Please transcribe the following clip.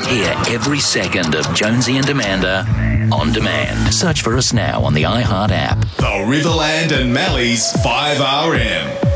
Hear every second of Jonesy and Amanda on demand. Search for us now on the iHeart app. The Riverland and Mally's 5RM.